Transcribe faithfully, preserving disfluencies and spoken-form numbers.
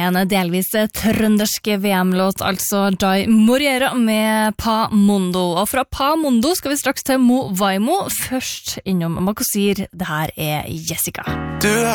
en delvis trøndersk V M-låt, altså Dai Moriera med Pa Mondo. Og fra Pa Mondo skal vi straks til Mo Vaimo, først innom Makosir. Det her er Jessica.